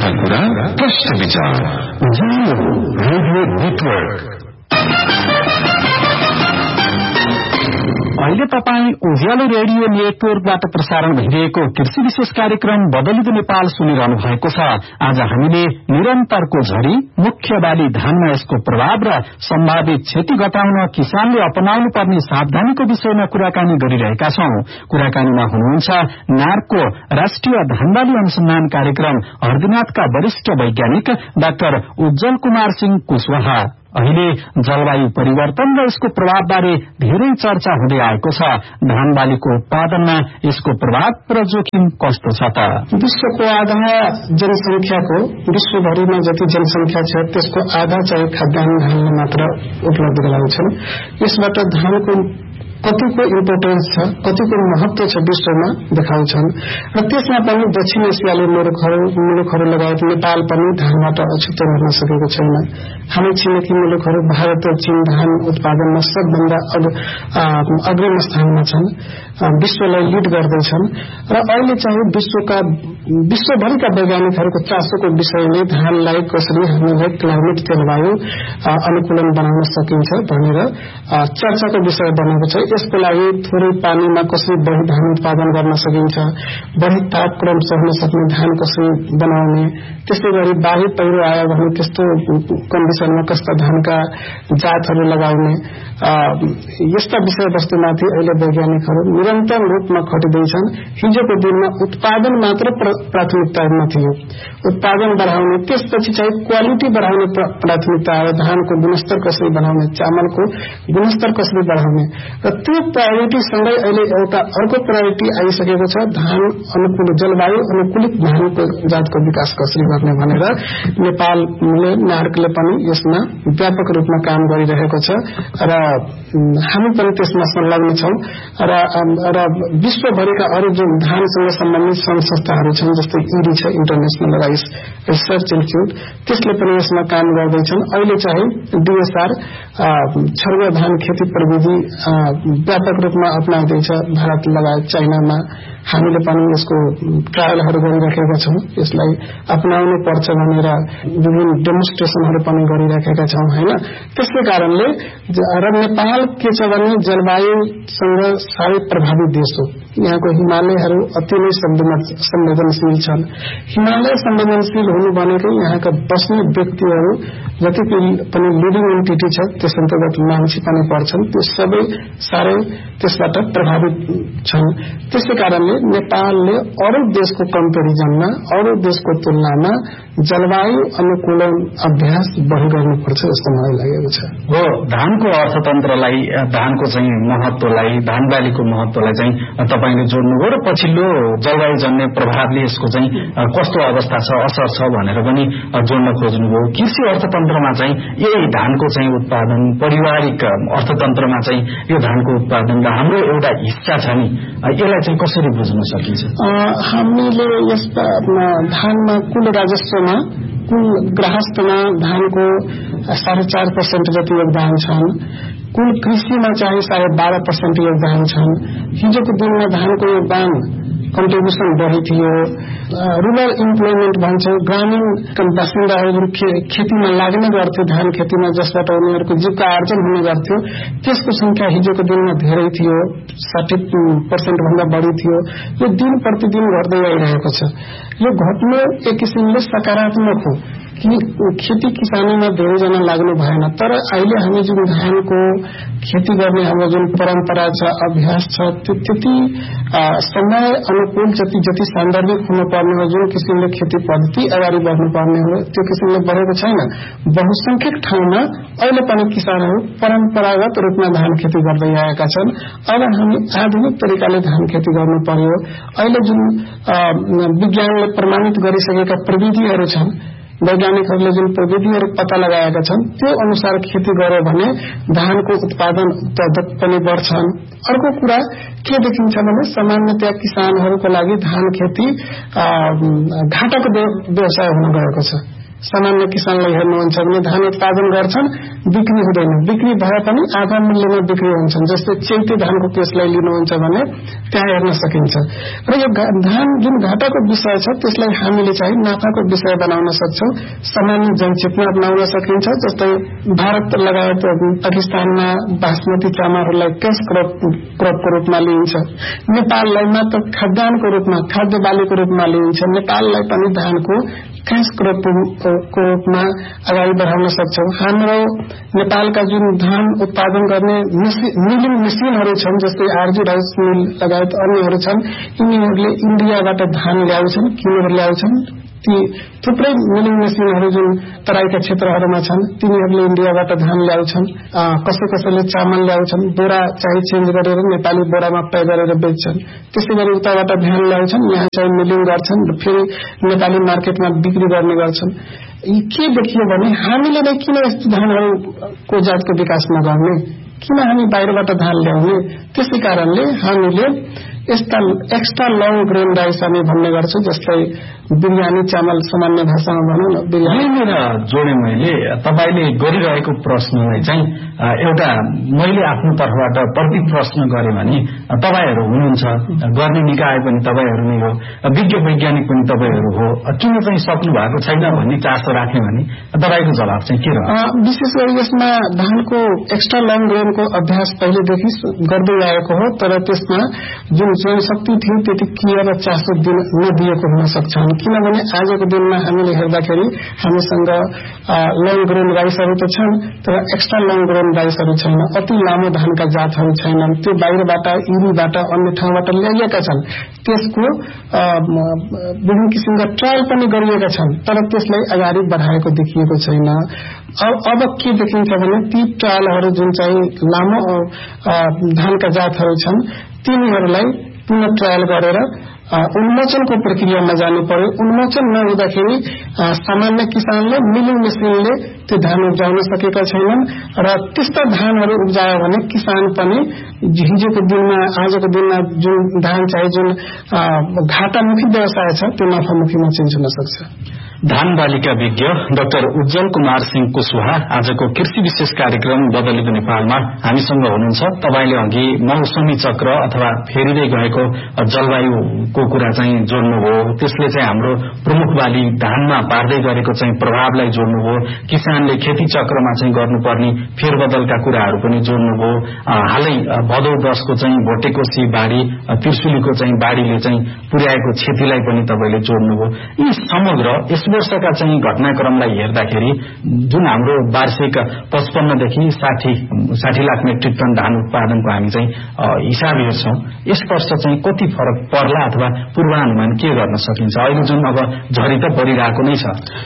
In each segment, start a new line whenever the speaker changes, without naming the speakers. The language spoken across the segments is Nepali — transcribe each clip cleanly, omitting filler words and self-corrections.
सीधा कुरा प्रश्न विचार रेडियो नेटवर्क।
अहिले तपाईँ उज्यालो रेडियो नेटवर्कबाट प्रसारण भइरहेको कृषि विशेष कार्यक्रम बदलिँदो नेपाल सुनिरहनु भएको छ। आज हामीले निरन्तरको झरी, मुख्य बाली धानमा यसको प्रभाव र सम्भावित क्षति घटाउन किसानले अपनाउनु पर्ने सावधानीको विषयमा कुराकानी गरिरहेका छौं। कुराकानीमा हुनुहुन्छ नार्को राष्ट्रिय धानबाली अनुसन्धान कार्यक्रम हर्दीनाथका वरिष्ठ वैज्ञानिक डाक्टर उज्जवल कुमार सिंह कुशवाहा। अहिले जलवायु परिवर्तन र यसको प्रभावबारे धेरै चर्चा हुँदै आएको छ। धानबालीको उत्पादनमा यसको प्रभाव र जोखिम कस्तो छ त?
विश्वको आधा जनसंख्याको, विश्वभरिमा जति जनसंख्या छ त्यसको आधा चाहिँ खाद्यान्न धानले मात्र उपलब्ध गराउँछन्। यसबाट धानको कतिको इम्पोर्टेन्स छ, कतिको महत्व छ विश्वमा देखाउँछन्। र त्यसमा पनि दक्षिण एसियाली मुलुकहरू लगायत नेपाल पनि धानबाट अछुतो रहन सकेको छैन। हामी छिमेकी मुलुकहरू भारत र चीन धान उत्पादनमा सबभन्दा अग्रिम स्थानमा छन्, विश्वलाई लिड गर्दैछन्। र अहिले चाहिँ विश्वभरिका वैज्ञानिकहरूको चासोको विषय नै धानलाई कसरी हामीलाई क्लाइमेट जलवायु अनुकूलन बनाउन सकिन्छ भनेर चर्चाको विषय बनेको छ। यसको लागि थोरै पानीमा कसरी बढी धान उत्पादन गर्न सकिन्छ, बढी तापक्रम सहन सक्ने धान कसरी बनाउने, त्यसै गरी बाह्य पहिरो आयो भने त्यस्तो कन्डिसनमा कस्ता धानका जातहरू लगाउने, यस्ता विषयवस्तुमाथि अहिले वैज्ञानिकहरू निरन्तर रूपमा खटिँदैछन्। हिजोको दिनमा उत्पादन मात्र प्राथमिकतामा थियो, उत्पादन बढाउने, त्यसपछि चाहिँ क्वालिटी बढाउने प्राथमिकता आयो। धानको गुणस्तर कसरी बढाउने, चामलको गुणस्तर कसरी बढाउने, र त्यो प्रायोरिटीसँगै अहिले एउटा अर्को प्रायोरिटी आइसकेको छ, धान अनुकूल, जलवायु अनुकूलित धानको जातको विकास कसरी गर्ने भनेर नेपालले, नार्कले पनि यसमा व्यापक रूपमा काम गरिरहेको छ र हामी पनि त्यसमा संलग्न छौं। र विश्वभरिका अरू जुन धानसँग सम्बन्धित संस्थाहरू छन्, जस्तै इडी छ, इन्टरनेशनल राइस रिसर्च इन्स्टिट्युट, त्यसले पनि यसमा काम गर्दैछन्। अहिले चाहिँ डीएसआर छर्ग धान खेती प्रविधि व्यापक रूपमा अपनाउँदैछ भारत लगायत चाइनामा। हामीले पनि यसको ट्रायलहरू गरिराखेका छौं, यसलाई अपनाउनु पर्छ भनेर विभिन्न डेमोन्स्ट्रेसनहरू पनि गरिराखेका छौं हैन। त्यसै कारणले र नेपाल के छ भने जलवायुसँग साह्रै प्रभावित देश हो। यहाँको हिमालयहरू अति नै संवेदनशील छन्। हिमालय संवेदनशील हुनु भनेको यहाँका बस्ने व्यक्तिहरू जति पनि लिभिङ एन्टिटी छ त्यस अन्तर्गत मान्छे पनि पर्छन्, त्यो सबै साह्रै त्यसबाट प्रभावित छन्। त्यसै कारणले नेपालले अरू देशको कम्पेरिजनमा, अरू देशको तुलनामा जलवायु अनुकूलन अभ्यास बढी गर्नुपर्छ जस्तो मलाई लागेको छ।
हो, धानको अर्थतन्त्रलाई, धानको चाहिँ महत्वलाई, धानबालीको महत्वलाई चाहिँ तपाईले जोड्नुभयो र पछिल्लो जलवायुजन्य प्रभावले यसको चाहिँ कस्तो अवस्था छ, असर छ भनेर पनि जोड्न खोज्नुभयो। कृषि अर्थतन्त्रमा चाहिँ यही धानको चाहिँ उत्पादन, पारिवारिक अर्थतन्त्रमा चाहिँ यो धानको उत्पादन र हाम्रो एउटा हिस्सा छ नि, यसलाई चाहिँ कसरी बुझ्न सकिन्छ?
हामीले यस्ता धानमा कुल राजस्वमा, कुल ग्राहस्थमा धानको 4.5% जति योगदान छन्, कुल कृषिमा चाहिँ 12.5% योगदान छन्। हिजोको दिनमा धानको योगदान कन्ट्रिब्युसन बढी थियो। रूरल इम्प्लोइमेन्ट भन्छौं, ग्रामीण बासिन्दाहरू खेतीमा लाग्ने गर्थ्यो, धान खेतीमा, जसबाट उनीहरूको जीविका आर्जन हुने गर्थ्यो, त्यसको संख्या हिजोको दिनमा धेरै थियो, 60% भन्दा बढी थियो। यो दिन प्रतिदिन घट्दै आइरहेको छ। यो घट्नु एक किसिमले सकारात्मक हो कि खेती किसानीमा धेरैजना लाग्नु भएन। तर अहिले हामी जुन धानको खेती गर्ने हाम्रो जुन परम्परा छ, अभ्यास छ, त्यो त्यति समय अनुकूल जति सान्दर्भिक हुनुपर्ने हो, जुन किसिमले खेती पद्धति अगाडि बढ्नुपर्ने हो त्यो किसिमले बढेको छैन। बहुसंख्यक ठाउँमा अहिले पनि किसानहरू परम्परागत रूपमा धान खेती गर्दै आएका छन्। अब हामी आधुनिक तरिकाले धान खेती गर्नु पर्यो। अहिले जुन विज्ञानले प्रमाणित गरिसकेका प्रविधिहरू छन्, वैज्ञानिकहरूले जुन प्रविधिहरू पत्ता लगाएका छन्, त्यो अनुसार खेती गर्यो भने धानको उत्पादन पनि बढ्छन्। अर्को कुरा के देखिन्छ भने सामान्यतया किसानहरूको लागि धान खेती घाटाको व्यवसाय हुन गएको छ। सामान्य किसानलाई हेर्नुहुन्छ भने धान उत्पादन गर्छन्, बिक्री हुँदैन, बिक्री भए पनि आधा मूल्यमा बिक्री हुन्छन्। जस्तै चैते धानको केसलाई लिनुहुन्छ भने त्यहाँ हेर्न सकिन्छ। र यो धान जुन घाटाको विषय छ त्यसलाई हामीले चाहिँ नाफाको विषय बनाउन सक्छौं, सामान्य जनचेतना अपनाउन सकिन्छ। जस्तै भारत लगायत पाकिस्तानमा बासमती चामलहरूलाई कैश क्रपको रूपमा लिइन्छ, नेपाललाई मात्र खाद्यान्नको रूपमा, खाद्य बालीको रूपमा लिइन्छ। नेपाललाई पनि धानको कैश क्रपको रूपमा अगाडि बढाउन सक्छौं। हाम्रो नेपालका जुन धान उत्पादन गर्ने मिलिङ मेसिनहरू छन्, जस्तै आरजी राइस मिल लगायत अन्यहरू छन्, यिनीहरूले इन्डियाबाट धान ल्याउँछन्, किनेर ल्याउँछन्। ती थुप्रै मिलिङ मेसिनहरू जुन तराईका क्षेत्रहरूमा छन् तिनीहरूले इन्डियाबाट धान ल्याउँछन्। कसैले चामल ल्याउँछन्, बोरा चाहिँ चेन्ज गरेर नेपाली बोरामा प्याक गरेर बेच्छन्। त्यसै गरी उताबाट धान ल्याउँछन्, यहाँ चाहिँ मिलिङ गर्छन्, फेरि नेपाली मार्केटमा बिक्री गर्ने गर्छन्। के देखियो भने हामीले नै किन यस्तो धानहरूको जातको विकास नगर्ने, किन हामी बाहिरबाट धान ल्याउने। त्यसै कारणले हामीले यस्ता एक्स्ट्रा लङ ग्रेन राइस हामी भन्ने गर्छौं, जस्तै बिरयानी चामल सामान्य भाषामा भनौँ न।
बिरयानी जोडे मैले तपाईले गरिरहेको प्रश्नलाई चाहिँ एउटा मैले आफ्नो तर्फबाट प्रति प्रश्न गरे भने तपाईहरु हुनुहुन्छ, गर्ने निकाय पनि तपाईहरु नै हो, विज्ञ वैज्ञानिक पनि तपाईहरु हो, किन चाहिँ सक्नु भएको छैन भन्ने चासो राख्ने भने तपाईको जवाब चाहिँ के रहन्छ?
विशेष गरी यसमा धानको एक्स्ट्रा लङ ग्रेनको अभ्यास पहिलेदेखि गर्दै आएको हो, तर त्यसमा जुन जनशक्ति थियो त्यति क्रिया र चासो नदिएको हुन सक्छ। किनभने आजको दिनमा हामीले हेर्दाखेरि हामीसँग लङ ग्रेन राइसहरू त छन्, तर एक्स्ट्रा लङ ग्रेन राइसहरू छैन, अति लामो धानका जातहरू छैनन्। त्यो बाहिरबाट इरीबाट अन्य ठाउँबाट ल्याइएका छन्। त्यसको विभिन्न किसिमका ट्रायल पनि गरिएका छन्, तर त्यसलाई अगाडि बढाएको देखिएको छैन। अब के देखिन्छ भने ती ट्रायलहरू जुन चाहिँ लामो धानका जातहरू छन् तिनीहरूलाई पुनः ट्रायल गरेर उन्मोचनको प्रक्रियामा जानु पर्यो। उन्मोचन नहुँदाखेरि सामान्य किसानले मिलिङ मेसिनले त्यो धान उब्जाउन सकेका छैनन् र त्यस्ता धानहरू उब्जायो भने किसान पनि हिजोको दिनमा आजको दिनमा जुन धान चाहिँ जुन घाटामुखी व्यवसाय छ त्यो नफामुखीमा चेन्ज हुन सक्छ।
धान बालीका विज्ञ डाक्टर उज्जवल कुमार सिंह कुशवाहा आजको कृषि विशेष कार्यक्रम बदलिँदो नेपालमा हामीसँग हुनुहुन्छ। तपाईले अघि मौसमी चक्र अथवा फेरिँदै गएको जलवायुको कुरा चाहिँ जोड्नुभयो, त्यसले चाहिँ हाम्रो प्रमुख बाली धानमा पार्दै गरेको चाहिँ प्रभावलाई जोड्नुभयो, किसानले खेती चक्रमा चाहिँ गर्नुपर्ने फेरबदलका कुराहरू पनि जोड्नुभयो, हालै भदौ 10 को चाहिँ भोटेकोशी बाढी, त्रिशुलीको चाहिँ बाढीले चाहिँ पुर्याएको क्षतिलाई पनि तपाईले जोड्नुभयो। यी समग्र यस वर्षका चाहिँ घटनाक्रमलाई हेर्दाखेरि जुन हाम्रो वार्षिक 55 देखि 60 लाख मेट्रिक टन धान उत्पादनको हामी चाहिँ हिसाब हेर्छौं, यस वर्ष चाहिँ कति फरक पर्ला अथवा पूर्वानुमान के गर्न सकिन्छ? अहिले जुन अब झरी त परिरहेको नै छ,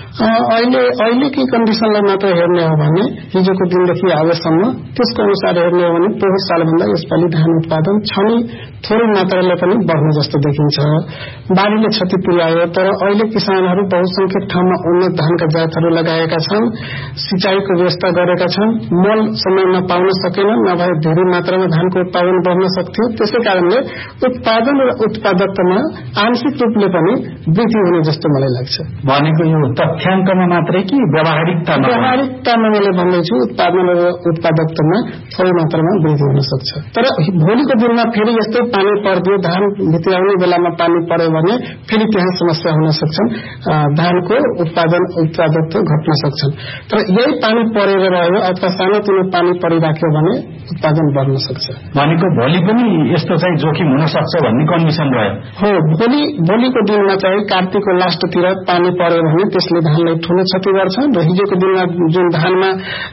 अहिलेकै कन्डिसनलाई मात्र हेर्ने हो भने हिजोको दिनदेखि आजसम्म त्यसको अनुसार हेर्ने हो भने पोहोर सालभन्दा यसपालि धान उत्पादन छनै थोरै मात्राले पनि बढ्नु जस्तो देखिन्छ। बाढीले क्षति पुर्यायो, तर अहिले किसानहरू बहुसंख्यक ठाउँमा उन्नत धानका जातहरू लगाएका छन्, सिंचाईको व्यवस्था गरेका छन्, मल समयमा पाउन सकेनन्, नभए धेरै मात्रामा धानको उत्पादन बढ्न सक्थ्यो। त्यसै कारणले उत्पादन र उत्पादकतामा आंशिक रूपले पनि वृद्धि हुने जस्तो मलाई लाग्छ।
भनेको यो तथ्याङ्कमा मात्रै कि
व्यावहारिकतामा मैले भन्दैछु उत्पादन र उत्पादकतामा थोरै मात्रामा वृद्धि हुन सक्छ। तर भोलिको दिनमा फेरि यस्तै पानी परिदियो, धान भित्राउने बेलामा पानी पर्यो भने फेरि त्यहाँ समस्या हुन सक्छन्, धानको उत्पादकता घट्न सक्छन्। तर यही पानी परेर रह्यो अथवा सानोतिनो पानी परिराख्यो भने उत्पादन बढ्न सक्छ।
भनेको भोलि पनि यस्तो चाहिँ जोखिम हुन सक्छ भन्ने कन्डिसन रह्यो
हो। भोलिको दिनमा चाहिँ कार्तिकको लास्टतिर पानी पर्यो भने त्यसले धानलाई ठूलो क्षति गर्छ र हिजोको दिनमा जुन धानमा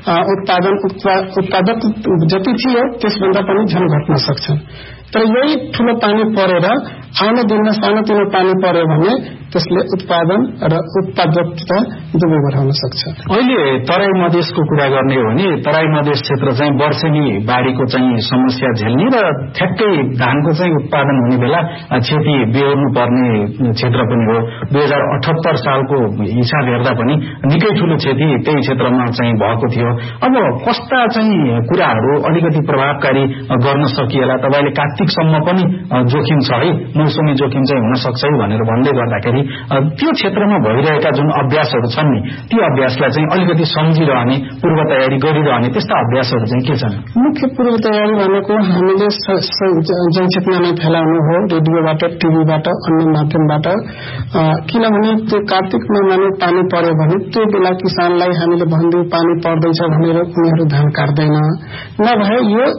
उत्पादक जति थियो त्यसभन्दा पनि झन घट्न सक्छ। तर यही ठूलो पानी परेर आउने दिनमा सानोतिनो पानी पर्यो भने त्यसले उत्पादन र उत्पादकता दुवै बढाउन सक्छ।
अहिले तराई मधेसको कुरा गर्ने हो भने तराई मधेस क्षेत्र चाहिँ वर्षेनी बाढीको चाहिँ समस्या झेल्ने र ठ्याक्कै धानको चाहिँ उत्पादन हुने बेला क्षति बेहोर्नु पर्ने क्षेत्र पनि हो। 2078 सालको हिसाब हेर्दा पनि निकै ठूलो क्षति त्यही क्षेत्रमा चाहिँ भएको थियो। अब कस्ता चाहिँ कुराहरू अलिकति प्रभावकारी गर्न सकिएला? तपाईले कार्तिकसम्म पनि जोखिम छ है, मौसमी जोखिम चाहिँ हुन सक्छ है भनेर भन्दै गर्दाखेरि गर्दाखेरि त्यो क्षेत्रमा भइरहेका जुन अभ्यासहरू छन् नि ती अभ्यासलाई चाहिँ अलिकति सम्झिरहने पूर्व तयारी गरिरहने त्यस्ता अभ्यासहरू चाहिँ के छन्?
मुख्य पूर्व तयारी भनेको हामीले जनचेतनालाई फैलाउनु हो, रेडियोबाट, टिभीबाट, अन्य माध्यमबाट। किनभने त्यो कार्तिक महिनामा पानी पर्यो भने त्यो बेला किसानलाई हामीले भनिदिउँ पानी पर्दैछ भनेर उनीहरू धान काट्दैन। नभए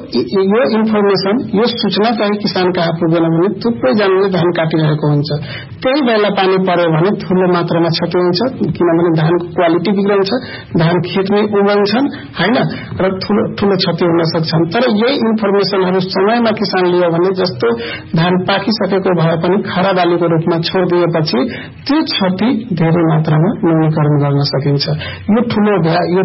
यो इन्फर्मेसन, यो सूचना चाहिँ किसान कहाँ पुगेन भने थुप्रैजनाले धान काटिरहेको हुन्छ। त्यही बेला पानी पर्यो भने ठूलो मात्रामा क्षति हुन्छ, किनभने धानको क्वालिटी बिग्रन्छ, धान खेतमै उम्रन्छन् हैन, र ठूलो क्षति हुन सक्छन्। तर यही इन्फर्मेसनहरू समयमा किसान लियो भने, जस्तो धान पाकिसकेको भए पनि खरा बालीको रूपमा छोडिदिएपछि त्यो क्षति धेरै मात्रामा न्यूनीकरण गर्न सकिन्छ। यो ठूलो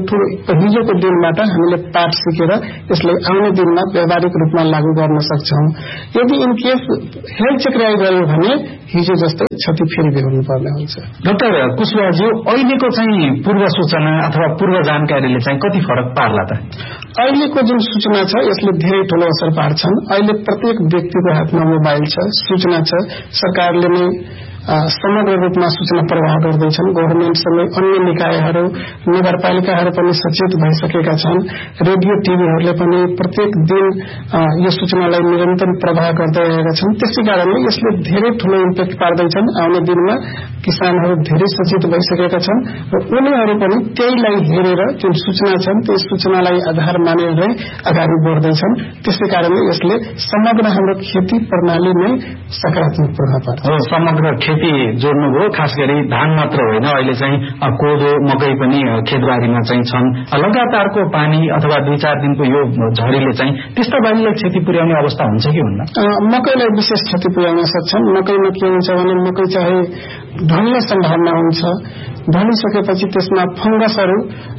हिजोको दिनबाट हामीले पाठ सिकेर यसलाई आउने दिनमा व्यावहारिक रूपमा लागू गर्न सक्छौं। यदि इनकेस हेरचेक्राइ गर्यो भने हिजो जस्तै क्षति फेरि बेहोर्नु पर्ने हुन्छ।
डाक्टर कुशवाहाजी, अहिलेको चाहिँ पूर्व सूचना अथवा पूर्व जानकारीले चाहिँ कति फरक पार्ला त?
अहिलेको जुन सूचना छ यसले धेरै ठूलो असर पार्छन्। अहिले प्रत्येक व्यक्तिको हातमा मोबाइल छ, सूचना छ, सरकारले नै समग्र रूपमा सूचना प्रवाह गर्दैछन्। गभर्नमेन्टसँगै अन्य निकायहरू, नगरपालिकाहरू पनि सचेत भइसकेका छन्। रेडियो टिभीहरूले पनि प्रत्येक दिन यो सूचनालाई निरन्तर प्रवाह गर्दै आएका छन्। त्यसै कारणले यसले धेरै ठूलो इम्प्याक्ट पार्दैछन्। आउने दिनमा किसानहरू धेरै सचेत भइसकेका छन् र उनीहरू पनि त्यहीलाई हेरेर जुन सूचना छन् त्यस सूचनालाई आधार मानेर अगाडि बढ्दैछन्। त्यसै कारणले यसले समग्र हाम्रो खेती प्रणालीमै सकारात्मक प्रभाव पार्छ।
समग्र खेती जोड्नुभयो, खास गरी धान मात्र होइन, अहिले चाहिँ कोदो, मकै पनि खेतबारीमा चाहिँ छन्। लगातारको पानी अथवा 2-4 दिनको यो झरीले चाहिँ त्यस्ता बालीलाई क्षति पुर्याउने अवस्था हुन्छ कि हुन्न?
मकैलाई विशेष क्षति पुर्याउन सक्छन्। मकैमा के हुन्छ भने मकै चाहे ढल्ने सम्भावना हुन्छ, ढलिसकेपछि त्यसमा फंगसहरू,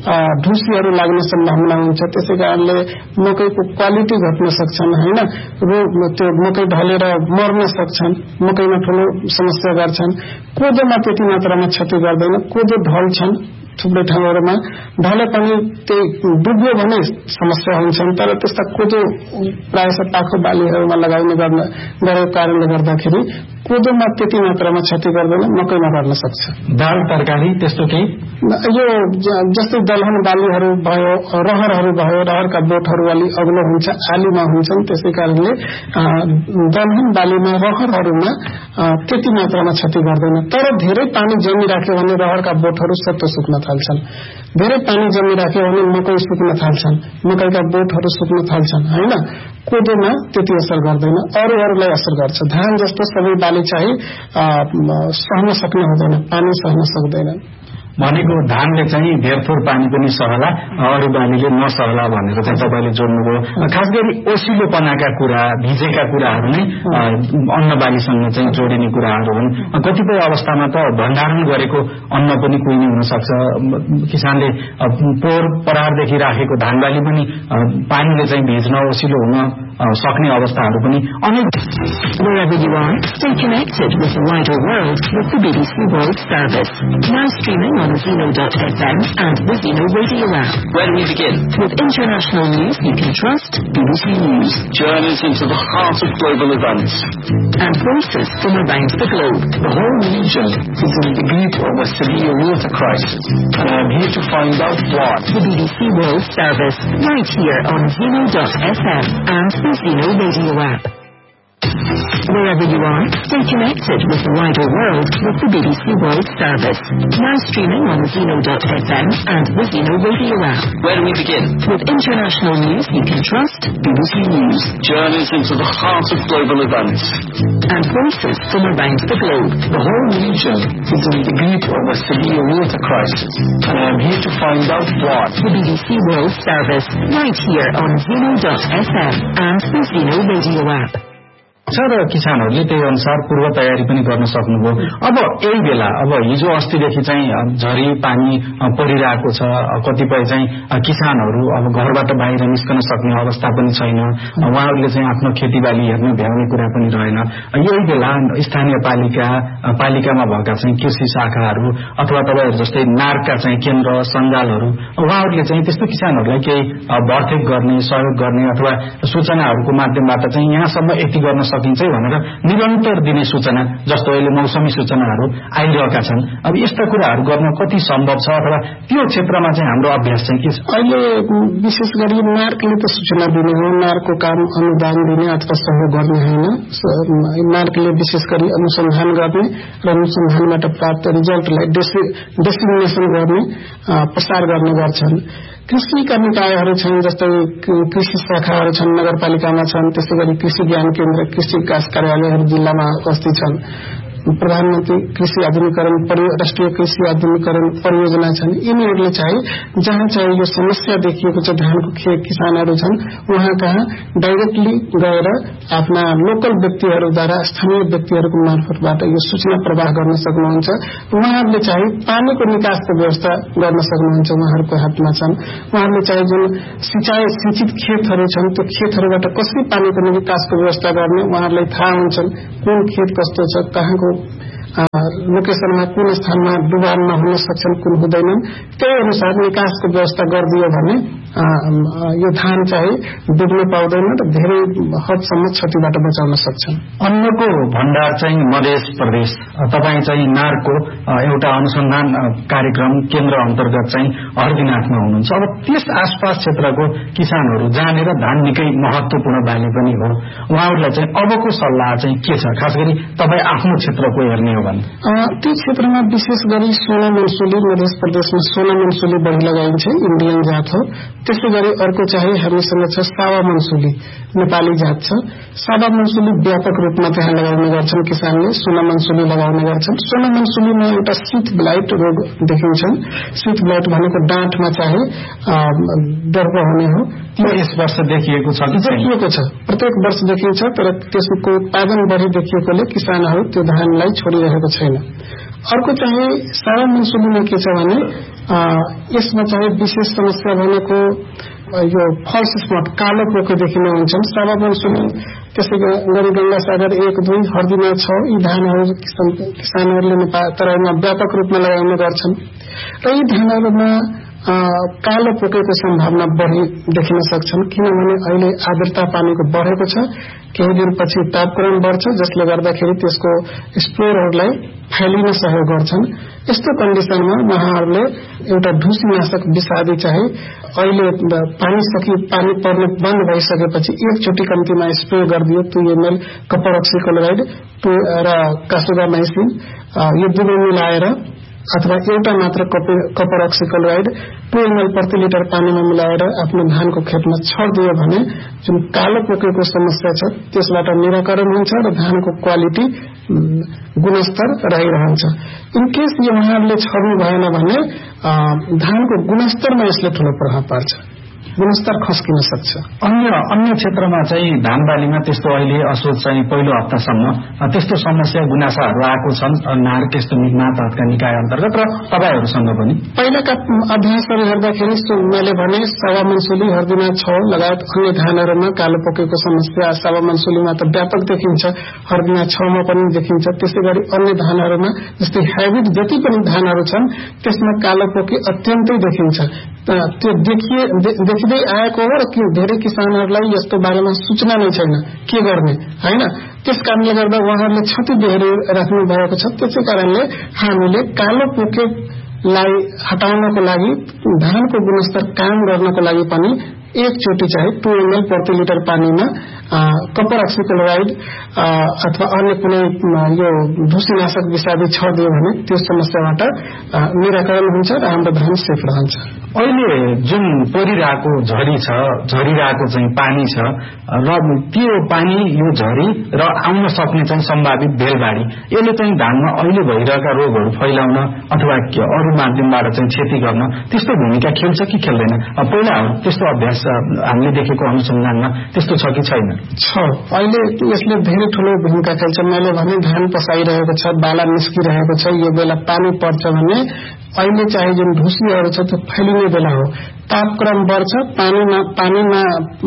ढुसीहरू लाग्ने सम्भावना हुन्छ। त्यसै कारणले मकैको क्वालिटी घट्न सक्छन् हैन, त्यो मकै ढलेर मर्न सक्छन्, मकैमा ठूलो समस्या गर्छन्। कोदोमा त्यति मात्रामा क्षति गर्दैन, कोदो ढल्छन् थुप्रै ठाउँहरूमा, ढले पनि त्यही डुब्यो भने समस्या हुन्छन्। तर त्यस्ता कोदो प्रायः पाखो बालीहरूमा लगाउने गरेको कारणले गर्दाखेरि कोदोमा त्यति मात्रामा क्षति गर्दैन, मकैमा गर्न सक्छ।
दाल तरकारी त्यस्तो केही
यो जस्तै दलहन बालीहरू भयो, रहरहरू भयो, रहरका बोटहरू अलि अग्लो हुन्छ, आलीमा हुन्छन्। त्यसै कारणले दलहन बालीमा, रहरहरूमा त्यति मात्रामा क्षति गर्दैन। तर धेरै पानी जमिराख्यो भने रहरका बोटहरू सत्तो सुक्न थाल्छन्, धेरै पानी जमिराख्यो भने मकै सुक्न थाल्छन्, मकैका बोटहरू सुक्न थाल्छन् हैन। कोदोमा त्यति असर गर्दैन, अरूहरूलाई असर गर्छ। धान जस्तो सबै बाली चाहिँ सहन सक्ने हुँदैन, पानी सहन सक्दैन।
भनेको धानले चाहिँ धेरथोर पानी पनि सहला, अरू बालीले नसहला भनेर चाहिँ तपाईँले जोड्नुभयो। खास गरी ओसिलोपनाका कुरा, भिजेका कुराहरू नै अन्न बालीसँग चाहिँ जोडिने कुराहरू हुन्। कतिपय अवस्थामा त भण्डारण गरेको अन्न पनि कुहिने हुन सक्छ। किसानले पोहोर परारदेखि राखेको धान बाली पनि पानीले चाहिँ भिज्न, ओसिलो हुन सक्ने अवस्थाहरू पनि अनेक।
Wherever you are, stay connected with the wider world with the BBC World Service. Now streaming on Zeno.fm and the Zeno Radio app.
Where do we begin?
With international news you can trust, BBC News.
Journeys into the heart of global events.
And voices from around the globe.
The whole region is in the grip of a severe water crisis, and I'm here to find out why.
The BBC World Service, right here on Zeno.fm and the Zeno Radio app. Wherever you are, stay connected with the wider world with the BBC World Service. Now streaming on Zeno.fm and the Zeno Radio app.
Where do we begin?
With international news you can trust, BBC News.
Journeys into the heart of global events.
And voices from around the globe.
The whole region is in the grip of a severe water crisis, and I'm here to find out why.
The BBC World Service, right here on Zeno.fm and the Zeno Radio app.
र किसानहरूले त्यही अनुसार पूर्व तयारी पनि गर्न सक्नुभयो। अब यही बेला, अब हिजो अस्तिदेखि चाहिँ झरी पानी परिरहेको छ, कतिपय चाहिँ किसानहरू अब घरबाट बाहिर निस्कन सक्ने अवस्था पनि छैन, उहाँहरूले चाहिँ आफ्नो खेतीबाली हेर्न भ्याउने कुरा पनि रहेन। यही बेला स्थानीय पालिकामा भएका चाहिँ कृषि शाखाहरू अथवा तपाईँहरू जस्तै नारका चाहिँ केन्द्र सञ्जालहरू, उहाँहरूले चाहिँ त्यस्तो किसानहरूलाई केही भरथेक गर्ने, सहयोग गर्ने अथवा सूचनाहरूको माध्यमबाट चाहिँ यहाँसम्म यति गर्न सकिन्छ भनेर निरन्तर दिने सूचना, जस्तो अहिले मौसमी सूचनाहरू आइरहेका छन्, अब यस्ता कुराहरू गर्न कति सम्भव छ अथवा त्यो क्षेत्रमा चाहिँ हाम्रो अभ्यास चाहिँ के छ?
अहिले विशेष गरी नार्कले त सूचना दिने हो, नार्कको काम अनुदान दिने अथवा सहयोग गर्ने होइन। नार्कले विशेष गरी अनुसन्धान गर्ने र अनुसन्धानबाट प्राप्त रिजल्टलाई डेसिग्नेसन गर्ने, प्रसार गर्ने गर्छन्। कृषिका निकायहरू छन्, जस्तै कृषि शाखाहरू छन्, नगरपालिकामा छन्, त्यसै गरी कृषि ज्ञान केन्द्र, कृषि विकास कार्यालयहरू जिल्लामा उपस्थित छन्। प्रधानमन्त्री कृषि आधुनिकीकरण राष्ट्रिय कृषि आधुनिकीकरण परियोजना छन्। यिनीहरूले चाहिँ जहाँ चाहिँ यो समस्या देखिएको छ, धानको किसानहरू छन्, उहाँ कहाँ डाइरेक्टली गएर आफ्ना लोकल व्यक्तिहरूद्वारा, स्थानीय व्यक्तिहरूको मार्फतबाट यो सूचना प्रवाह गर्न सक्नुहुन्छ। उहाँहरूले चाहिँ पानीको निकासको व्यवस्था गर्न सक्नुहुन्छ, उहाँहरूको हातमा छन्। उहाँहरूले चाहिँ जुन सिंचित खेतहरू छन्, त्यो खेतहरूबाट कसरी पानीको निकासको व्यवस्था गर्ने उहाँहरूलाई थाहा हुन्छन्। कुन खेत कस्तो छ, कहाँको लोकेशनमा कुन स्थानमा डुबान नहुन सक्छन्, कुन हुँदैनन्, त्यही अनुसार निकासको व्यवस्था गरिदियो भने यो धान चाहिँ डुब्न पाउँदैन र धेरै हदसम्म क्षतिबाट बचाउन सक्छन्।
अन्नको भण्डार चाहिँ मध्य प्रदेश, तपाईँ चाहिँ नार्कको एउटा अनुसन्धान कार्यक्रम केन्द्र अन्तर्गत चाहिँ हर्दीनाथमा हुनुहुन्छ। अब त्यस आसपास क्षेत्रको किसानहरू जहाँनिर धान निकै महत्वपूर्ण बाली पनि हो, उहाँहरूलाई चाहिँ अबको सल्लाह चाहिँ के छ, खास गरी तपाईँ आफ्नो क्षेत्रको हेर्ने हो भने?
त्यो क्षेत्रमा विशेष गरी सोना मनसुली, मध्य प्रदेशमा सोना मनसुली बढी लगाइन्छ, इन्डियन जात हो। त्यसै गरी अर्को चाहिँ हामीसँग छ सावा मनसुली, नेपाली जात छ। सावा मनसुली व्यापक रूपमा त्यहाँ लगाउने गर्छन् किसानले, सोना मनसुली लगाउने गर्छन्। सोना मनसुलीमा एउटा शीत ब्लाइट रोग देखिन्छन्। शीत ब्लाइट भनेको डाँठमा चाहिँ दर्प हुने हो।
त्यो यस वर्ष देखिएको छ?
देखिएको छ, प्रत्येक वर्ष देखिन्छ, तर त्यसको उत्पादन बढी देखिएकोले किसानहरू त्यो धानलाई छोडिरहेको छैन। अर्को चाहिँ सावा मनसुलीमा के छ भने यसमा चाहिँ विशेष समस्या भनेको यो फल्स स्पट, कालो पोको देखिन हुन्छन्। सावा मनसुली, त्यसै गरी गंगासागर 1, 2, हर्दीनाथ 6 यी धानहरू किसानहरूले तराईमा व्यापक रूपमा लगाउने गर्छन् र यी धानहरूमा कालो पोकेको सम्भावना बढी देखिन सक्छन्, किनभने अहिले आर्द्रता पानीको बढेको छ। केही दिनपछि तापक्रम बढ्छ, जसले गर्दाखेरि त्यसको स्पोरहरूलाई फैलिन सहयोग गर्छन्। यस्तो कन्डिसनमा उहाँहरूले एउटा ढुसीनाशक विषादी चाहिँ अहिले पानी पर्न बन्द भइसकेपछि एकचोटि कम्तीमा स्प्रे गरिदियो, 2 ml कपर अक्सिक्लोराइड र कासुगामाइसिन, यो दुवै मिलाएर अथवा एउटा मात्र कपर अक्सिक्लोराइड 2 ml प्रति लिटर पानीमा मिलाएर आफ्नो धानको खेतमा छर्दियो भने जुन कालो पोकेको समस्या छ त्यसबाट निराकरण हुन्छ र धानको क्वालिटी, गुणस्तर रहिरहन्छ। इनकेस यो उहाँहरूले छर्नु भएन भने धानको गुणस्तरमा यसले ठूलो प्रभाव पार्छ, गुणस्तर खस्किन सक्छ।
अन्य क्षेत्रमा चाहिँ धान बालीमा त्यस्तो अहिले असोज चाहिँ पहिलो हप्तासम्म त्यस्तो समस्या गुनासाहरू आएको छन् नार्क यस्तो मातहतका निकाय अन्तर्गत र तपाईहरुसँग पनि?
पहिलाका अभ्यासहरू हेर्दाखेरि मैले भने सावा मनसुली, हर्दीनाथ 6 लगायत अन्य धानहरूमा कालो पोकेको समस्या सावा मनसुलीमा त व्यापक देखिन्छ, हर्दीनाथ 6 मा पनि देखिन्छ। त्यसै गरी अन्य धानहरूमा जस्तै हाइब्रिड जति पनि धानहरू छन् त्यसमा कालो पोके अत्यन्तै देखिन्छ। त्यो देखिँदै आएको हो र धेरै किसानहरूलाई यस्तो बारेमा सूचना नै छैन, के गर्ने हैन। त्यस कारणले गर्दा उहाँहरूले क्षति बेहोरिराख्नु भएको छ। त्यसै कारणले हामीले कालो पोकेलाई हटाउनको लागि, धानको गुणस्तर कायम गर्नको लागि पनि एकचोटि चाहिँ 2 ml प्रति लिटर पानीमा कपर अक्सिक्लोराइड अथवा अन्य कुनै यो ढुसीनाशक विषादी छर्दियो भने त्यो समस्याबाट निराकरण हुन्छ र हाम्रो धान सेफ रहन्छ।
अहिले जुन परिरहेको झरी छ, झरिरहेको चाहिँ पानी छ र त्यो पानी, यो झरी र आउन सक्ने चाहिँ सम्भावित भेलबाढी, यसले चाहिँ धानमा अहिले भइरहेका रोगहरू फैलाउन अथवा अरू माध्यमबाट चाहिँ क्षति गर्न त्यस्तो भूमिका खेल्छ कि खेल्दैन? पहिला त्यस्तो अभ्यास हामीले देखेको अनुसन्धानमा त्यस्तो छ कि छैन?
छ, अहिले यसले धेरै ठूलो भूमिका खेल्छ। मैले भने धान पसाइरहेको छ, बाला निस्किरहेको छ, यो बेला पानी पर्छ भने अहिले चाहिँ जुन ढुसीहरू छ त्यो फैलिने बेला हो। तापक्रम बढ्छ, पानीमा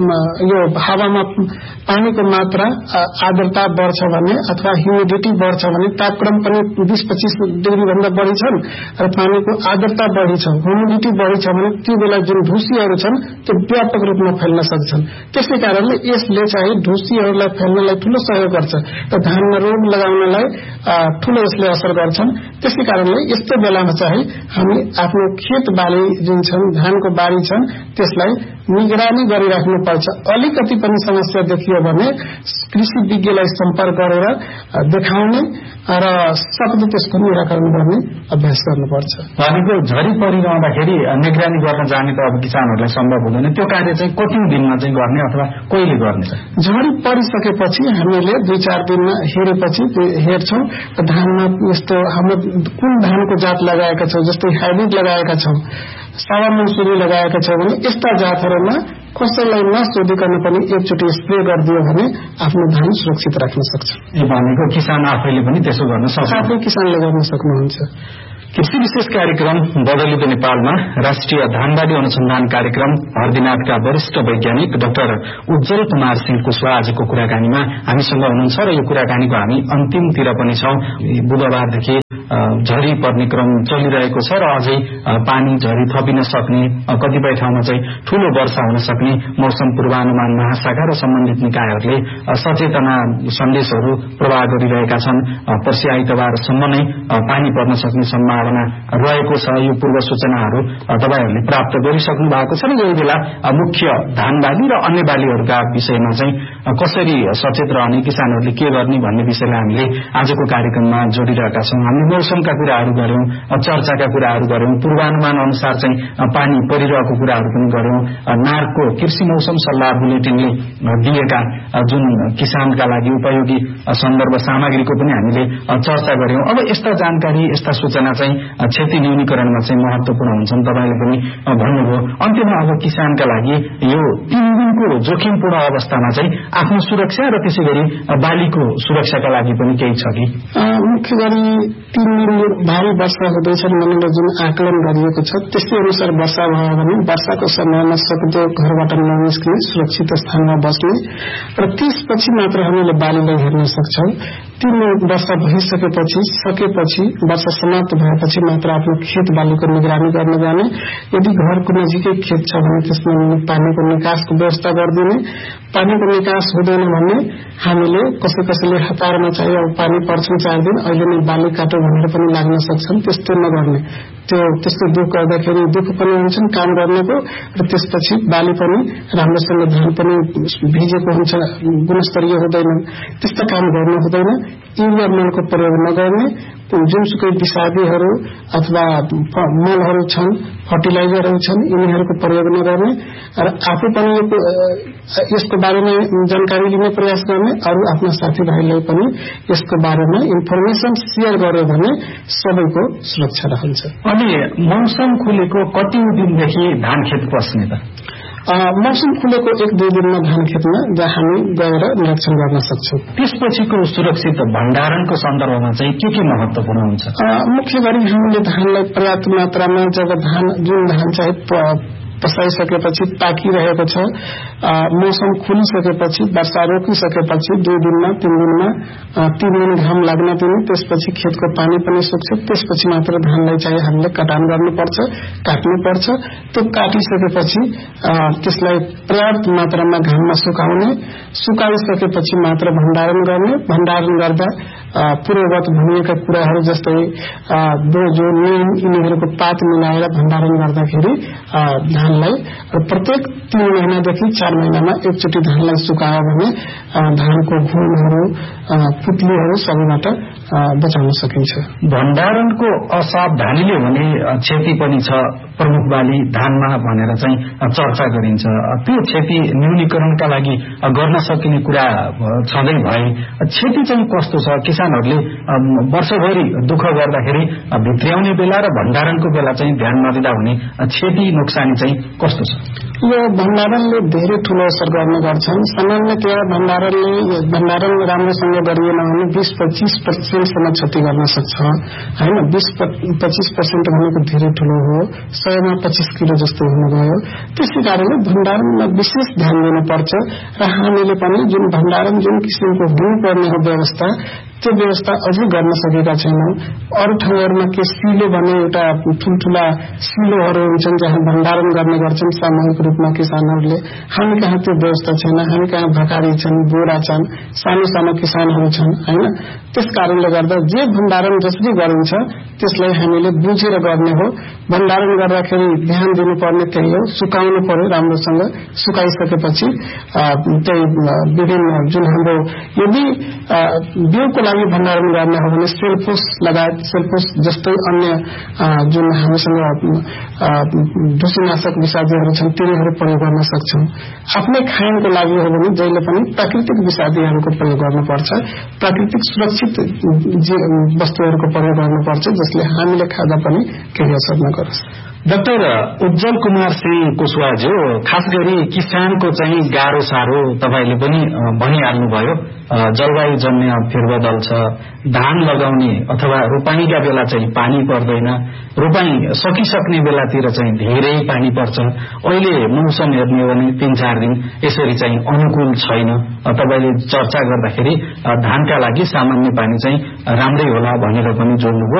यो हावामा पानीको मात्रा आर्द्रता बढ्छ भने अथवा ह्युमिडिटी बढ्छ भने तापक्रम पनि 20-25 डिग्री भन्दा बढी छन् र पानीको आर्द्रता बढी छ, ह्युमिडिटी बढी छ भने त्यो बेला जुन ढुसीहरू छन् त्यो व्यापक रूपमा फैल्न सक्छन्। त्यसै कारणले यसले चाहिँ ढुसीहरूलाई फैल्नलाई ठूलो सहयोग गर्छ र धानमा रोग लगाउनलाई ठूलो यसले असर गर्छन्। त्यसै कारणले यस्तो बेलामा चाहिँ हामी आफ्नो खेत बाली जुन छन्, धानको बारी छन्, त्यसलाई निगरानी गरिराख्नुपर्छ। अलिकति पनि समस्या देखियो भने कृषि विज्ञलाई सम्पर्क गरेर देखाउने र सक्दो त्यसको निराकरण गर्ने अभ्यास गर्नुपर्छ।
भनेको झरी परिरहँदाखेरि निगरानी गर्न जाने त अब किसानहरूलाई सम्भव हुँदैन, त्यो कार्य चाहिँ कति दिनमा चाहिँ गर्ने अथवा कहिले गर्ने?
झरी परिसकेपछि हामीले 2-4 दिनमा हेर्छौं धानमा यस्तो हाम्रो कुन धानको जात लगाएका छौं, जस्तै हाइब्रिड लगाएका छौं, सावा मन्सुरी लगाएका छौं भने यस्ता जातहरूमा कसैलाई नसोधिकन पनि एकचोटि स्प्रे गरिदियो भने आफ्नो धान सुरक्षित राख्न सक्छ।
भनेको किसान आफैले पनि त्यसो गर्न सक्छ,
आफै किसानले गर्न सक्नुहुन्छ।
कृषि विशेष कार्यक्रम बदलिँदो नेपालमा राष्ट्रिय धानबाली अनुसन्धान कार्यक्रम हरदिनाथका वरिष्ठ वैज्ञानिक डाक्टर उज्जवल कुमार सिंह कुशवाहा आजको कुराकानीमा हामीसँग हुनुहुन्छ र यो कुराकानीको हामी अन्तिमतिर पनि छौं। बुधबारदेखि झरी पर्ने क्रम चलिरहेको छ र अझै पानी झरी थपिन सक्ने, कतिपय ठाउँमा चाहिँ ठूलो वर्षा हुन सक्ने मौसम पूर्वानुमान महाशाखा र सम्बन्धित निकायहरूले सचेतना सन्देशहरू प्रवाह गरिरहेका छन्। पर्सि आइतबारसम्म नै पानी पर्न सक्ने सम्भावना रहेको छ। यो पूर्व सूचनाहरू तपाईहरूले प्राप्त गरिसक्नु भएको छ र यही बेला मुख्य धानबाली र अन्य बालीहरूका विषयमा चाहिँ कसरी सचेत रहने, किसानहरूले के गर्ने भन्ने विषयलाई हामीले आजको कार्यक्रममा जोडिरहेका छौं। हामीले मौसमका कुराहरू गर्यौं, चर्चाका कुराहरू गर्यौं, पूर्वानुमान अनुसार चाहिँ पानी परिरहेको कुराहरू पनि गर्यौं, नार्को कृषि मौसम सल्लाह बुलेटिनले दिएका जुन किसानका लागि उपयोगी सन्दर्भ सामग्रीको पनि हामीले चर्चा गर्यौं। अब यस्ता जानकारी, यस्ता सूचना चाहिँ क्षति न्यूनीकरणमा चाहिँ महत्वपूर्ण हुन्छन्, तपाईले पनि भन्नुभयो। अन्त्यमा अब किसानका लागि यो 3 दिनको जोखिमपूर्ण अवस्थामा चाहिँ आफ्नो सुरक्षा र त्यसैगरी बालीको सुरक्षाका लागि पनि केही छ कि?
मुख्य गरी 3 दिन भारी वर्षा हुँदैछन् भनेर जुन आकलन गरिएको छ त्यसै अनुसार वर्षा भयो भने वर्षाको समयमा सक्दो घरबाट ननिस्कने, सुरक्षित स्थानमा बस्ने र त्यसपछि मात्र हामीले बालीलाई हेर्न सक्छौं। 3 दिन वर्षा सकेपछि वर्षा समाप्त भएपछि मात्र आफ्नो खेत बालीको निगरानी गर्न जाने। यदि घरको नजिकै खेत छ भने त्यसमा पानीको निकासको व्यवस्था गरिदिने। पानीको निकास हुँदैन भने हामीले कसैले हतारमा चाहिँ अब पानी पर्छन् 4 दिन अहिले नै बाली काटो भनेर पनि लाग्न सक्छन्, त्यस्तो नगर्ने। त्यस्तो दुःख गर्दाखेरि दुःख पनि हुन्छन् काम गर्नको र त्यसपछि बाली पनि राम्रोसँग धान पनि भिजेको हुन्छ, गुणस्तरीय हुँदैन, त्यस्ता काम गर्नु हुँदैन। युरिया मलको प्रयोग नगर्ने, जुनसुकै विषादीहरू अथवा मलहरू छन्, फर्टिलाइजरहरू छन्, यिनीहरूको प्रयोग नगर्ने र आफू पनि यसको बारेमा जानकारी लिने प्रयास गर्ने, अरू आफ्ना साथीभाइलाई पनि यसको बारेमा इन्फर्मेसन शेयर गर्यो भने सबैको सुरक्षा रहन्छ।
अनि मौसम खुलेको कति दिनदेखि धान खेत पस्ने त?
मौसम खुलेको 1-2 दिनमा धान खेतमा जहाँ हामी गएर निरीक्षण गर्न सक्छौं।
त्यसपछिको सुरक्षित भण्डारणको सन्दर्भमा चाहिँ के महत्वपूर्ण हुन्छ?
मुख्य गरी हामीले धानलाई पर्याप्त मात्रामा जब जुन धान चाहिँ पसाइसकेपछि पाकिरहेको छ, मौसम खुलिसकेपछि, वर्षा रोकिसकेपछि 2 दिनमा 3 दिनमा 3 दिन घाम लाग्न दिने, त्यसपछि खेतको पानी पनि सुक्छ, त्यसपछि मात्र धानलाई चाहिँ हामीले कटान गर्नुपर्छ, काट्नुपर्छ। त्यो काटिसकेपछि त्यसलाई पर्याप्त मात्रामा घाममा सुकाउने, सुकाइसकेपछि मात्र भण्डारण गर्ने। भण्डारण गर्दा पूर्वगत भनिएका कुराहरू जस्तै बोजो, नीम यिनीहरूको पात मिलाएर भण्डारण गर्दाखेरि धानलाई प्रत्येक 3 महिनादेखि 4 महिनामा एकचोटि धानलाई सुकायो भने धानको घुनहरू, पुत्लीहरू सबैबाट बचाउन सकिन्छ।
भण्डारणको असावधानीले हुने क्षति पनि छ प्रमुख बाली धानमा भनेर चाहिँ चर्चा गरिन्छ। त्यो क्षति न्यूनीकरणका लागि गर्न सकिने कुरा छँदै भए क्षति चाहिँ कस्तो छ? किसानहरूले वर्षभरि दुःख गर्दाखेरि भित्र्याउने बेला र भण्डारणको बेला चाहिँ ध्यान नदिँदा हुने क्षति नोक्सानी चाहिँ कस्तो छ?
यो भण्डारणले धेरै ठूलो असर गर्ने गर्छन्। सामान्यतया भण्डारण राम्रोसँग गरिएन भने 20-25% सम्म क्षति गर्न सक्छ हैन। 20-25% भनेको धेरै ठूलो हो। 100 100 मा 25 किलो जस्तो हुनुभयो। त्यसै कारणले भण्डारणमा विशेष ध्यान दिनुपर्छ र हामीले पनि जुन भण्डारण जुन किसिमको हुनुपर्ने हो व्यवस्था त्यो व्यवस्था अझै गर्न सकेका छैनौं। अरू ठाउँहरूमा के सिलो भन्ने एउटा ठूलठूला सिलोहरू हुन्छन् जहाँ भण्डारण गर्ने गर्छन् सामूहिक रूपमा किसानहरूले। हामी कहाँ त्यो व्यवस्था छैन। हामी कहाँ भकारी छन्, बोरा छन्, सानो सानो किसानहरू छन् हैन। त्यसकारणले गर्दा जे भण्डारण जसरी गरिन्छ त्यसलाई हामीले बुझेर गर्ने हो। भण्डारण गर्दाखेरि ध्यान दिनुपर्ने त्यही हो, सुकाउनु पर्यो राम्रोसँग। सुकाइसकेपछि त्यही विभिन्न जुन हाम्रो यदि बिउको लागि भण्डारण गर्ने हो भने सेल्फोस लगायत सेल्फोस जस्तै अन्य जुन हामीसँग ढुसीनाशक विषादीहरू छन् तिनीहरू प्रयोग गर्न सक्छौं। आफ्नै खानको लागि हो भने जहिले पनि प्राकृतिक विषादीहरूको प्रयोग गर्नुपर्छ। प्राकृतिक सुरक्षित वस्तुहरूको प्रयोग गर्नुपर्छ जसले हामीले खाँदा पनि केही असर नगरोस्।
डाक्टर उज्जवल कुमार सिंह कुशवाहज्यू, खास गरी किसानको चाहिँ गाह्रो साह्रो तपाईले पनि भनिहाल्नुभयो। जलवायु जन्य फेरबदल छ, धान लगाउने अथवा रोपाईका बेला चाहिँ पानी पर्दैन, रोपाई सकिसक्ने बेलातिर चाहिँ धेरै पानी पर्छ। अहिले मौसम हेर्ने हो भने 3-4 दिन यसरी चाहिँ अनुकूल छैन। तपाईले चर्चा गर्दाखेरि धानका लागि सामान्य पानी चाहिँ राम्रै होला भनेर पनि जोड्नुभयो।